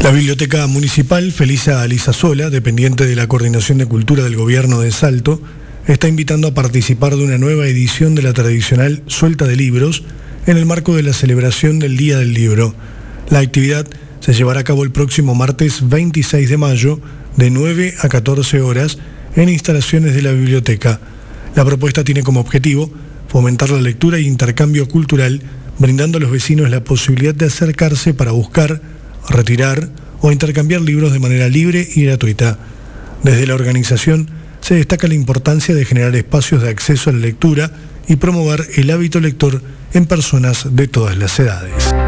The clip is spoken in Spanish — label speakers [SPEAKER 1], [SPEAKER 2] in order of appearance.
[SPEAKER 1] La Biblioteca Municipal Felisa Alisasola, dependiente de la Coordinación de Cultura del Gobierno de Salto, está invitando a participar de una nueva edición de la tradicional Suelta de Libros en el marco de la celebración del Día del Libro. La actividad se llevará a cabo el próximo martes 26 de mayo de 9 a 14 horas en instalaciones de la biblioteca. La propuesta tiene como objetivo fomentar la lectura e intercambio cultural, brindando a los vecinos la posibilidad de acercarse para buscar, retirar o intercambiar libros de manera libre y gratuita. Desde la organización se destaca la importancia de generar espacios de acceso a la lectura y promover el hábito lector en personas de todas las edades.